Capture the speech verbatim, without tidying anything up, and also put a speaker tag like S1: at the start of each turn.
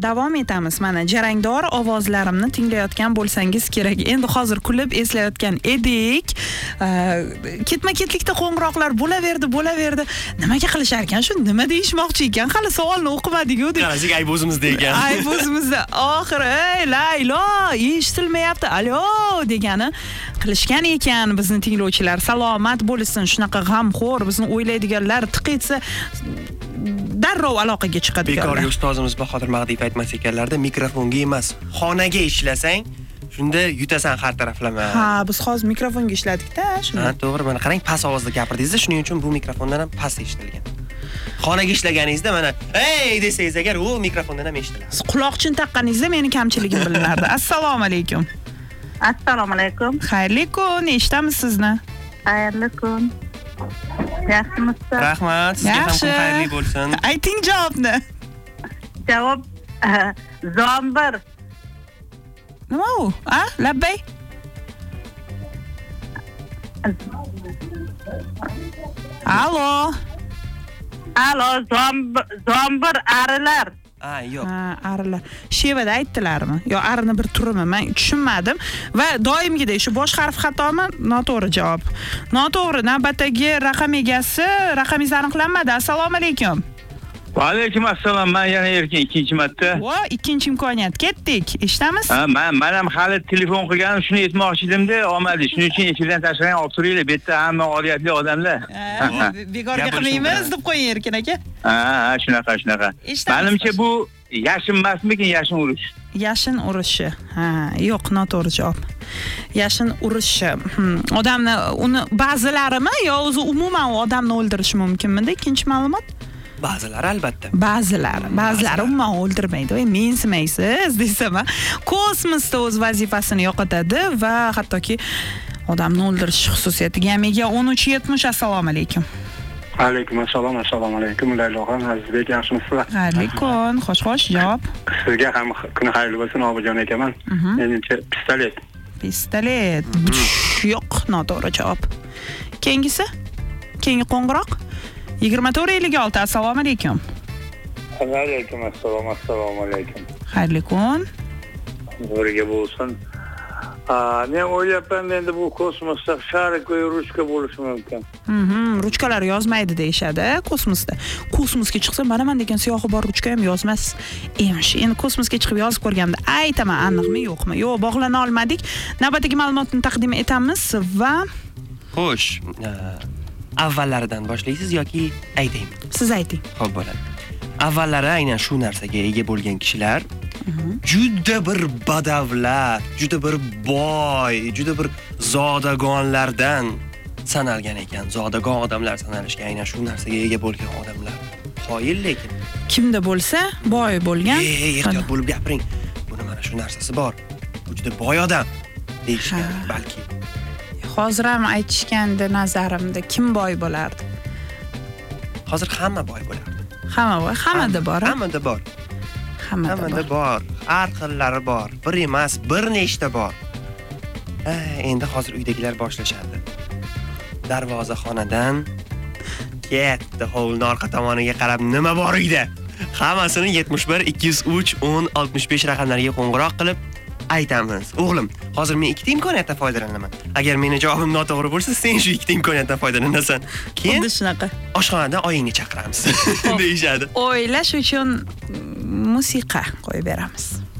S1: davom etamiz. Mana jarangdor ovozlarimni tinglayotgan bo'lsangiz kerak. Endi hozir kulib eslayotgan edik. Ketma-ketlikda qo'ng'iroqlar bo'laverdi, bo'laverdi. Nimaga qilishar ekan shu? Nima deyishmoqchi ekan? Hali savolni o'qimadik-ku deb.
S2: Qarasak ayb o'zimizda ekan.
S1: Ayb o'zimizda. Oxiri, ey Laylo, eshitilmayapti. Alo degani qilishgan ekan bizni tinglovchilar. Salomat bo'lsin, shunaqa g'amxo'r, bizni o'ylaydiganlar tiqitsa darrov aloqaga chiqadiganlar.
S2: Bekor ustozimiz Bahodir Mag'diyev aytmas ekanlarda, mikrofonga emas, xonaga ishlasang, shunda yutasan har taraflama.
S1: Ha, biz hozir mikrofonga ishladik-da, shuni.
S2: Ha, to'g'ri. Mana qarang, past ovozda gapirdingiz, shuning uchun bu mikrofondan ham past eshitilgan. Xonaga ishlaganingizda mana ey desangiz agar u mikrofondan ham eshitiladi.
S1: Siz quloqchin taqqaningizda meni kamchiligim bilinardi. Assalomu alaykum.
S3: Assalomu alaykum.
S1: Xayrli kun, eshitamiz sizni.
S3: Xayrli kun. Yaxshimisiz?
S2: Rahmat, sizga ham kun xayrli bo'lsin.
S1: Ayting javobni.
S3: Javob zombir.
S1: Nima u? A? Labbay? Alo.
S3: Alo, zombir, zombir arilar.
S2: Ha, yo'q.
S1: Ha, arilar. Shevada aytdilarmi? Yo, arini bir turimi? Men tushunmadim va doimgidek shu bosh harf xatomi? Noto'g'ri javob. Noto'g'ri. Navbatdagi raqam egasi, raqamingiz aniqlanmadi. Assalomu alaykum.
S4: Va alaykum assalom. Men yana erkin ikkinchi marta.
S1: Vo, ikkinchi imkoniyat. Ketdik. Eshitamiz?
S4: Ha, men men ham hali telefon qilganim, shuni aytmoqchi edimda, olmadi. Shuning uchun eshidan tashqari olib turinglar. Bu yerda hamma oriyatli odamlar.
S1: Bekorga qilmaymiz deb qo'ying Erkin aka.
S4: Ha, ha, shunaqa, shunaqa. Menimcha bu yashin emasmikin, yashin urush.
S1: Yashin urushi. Ha, yo'q, noto'g'ri javob. Yashin urushi. Hmm. Odamni uni ba'zilarimi yo o'zi umuman odamni o'ldirishi mumkinmi? Ikkinchi ma'lumot?
S2: Ba'zilari albatta.
S1: Ba'zilari, ba'zilari umuman o'ldirmaydi. Voy, mensimaysiz desam, kosmosda o'z vazifasini yo'qotadi va hattoki odamni o'ldirish xususiyatiga ham ega. o'n uch yetmish. Assalomu alaykum.
S5: Alaykum assalom, assalomu alaykum. Layloxon, Azizbek, yaxshimisizlar?
S1: Xayrli kun, xo'sh-xo'sh, javob.
S5: Sizga ham kun xayrli bo'lsin, Obujon akaman. Menimcha pistolet.
S1: Pistolet. Yo'q, noto'g'ri javob. Keyingisi? Keyingi qo'ng'iroq? yigirma to'rt ellik olti. Assalomu alaykum.
S4: Alaykum assalom, assalomu alaykum.
S1: Xayrli kun.
S4: Birga bo'lsin. Men o'ylayapman, endi bu kosmosda sharik va ruchka bo'lishi mumkin.
S1: Mhm, ruchkalar yozmaydi deyshadi kosmosda. Kosmosga chiqsa, mana men degan siyohi bor ruchka ham yozmas emish. Endi kosmosga chiqib yozib ko'rganda aytaman, aniqmi, yo'qmi? Yo'q, bog'lana olmadik. Navbatdagi ma'lumotni taqdim etamiz va
S2: Xo'sh, avvallaridan boshlaysiz yoki aytaymi?
S1: Siz ayting.
S2: Xo'p, bo'ladi. Avvallari aynan shu narsaga ega bo'lgan kishilar juda bir badavlat, juda bir boy, juda bir zodagonlardan sanalgan ekan. Zodagon odamlar sanalishgan aynan shu narsaga ega bo'lgan odamlar. Qoyil lekin.
S1: Kimda bo'lsa, boy bo'lgan.
S2: Ey, ehtiyot bo'lib gapiring. Buni mana shu narsasi bor. Bu juda boy odam deyishgan balki.
S1: Hozir ham aytishganda nazarimda kim boy bo'lardi?
S2: Hozir hamma boy bo'lardi.
S1: Hamma boy, hammada bor.
S2: Hammada bor.
S1: Hammada
S2: bor. Har xillari bor. Bir emas, bir nechta bor. Endi hozir uydagilar boshlashadi. Darvozaxonadan ketdi, hovlining orqa tomoniga qarab nima bor uyda? Hammasini yetmish bir ikki yuz uch o'n oltmish besh raqamlariga qo'ng'iroq qilib aytamiz. O'g'lim, hozir men ikkita imkoniyatdan foydalanaman. Agar meni javobim noto'g'ri bo'lsa, sen shu ikkita imkoniyatdan foydalanasan. Keyin
S1: xuddi shunaqa.
S2: Oshxonadan oyingni chaqiramiz deyshadi.
S1: O'ylash uchun musiqa qo'yib beramiz.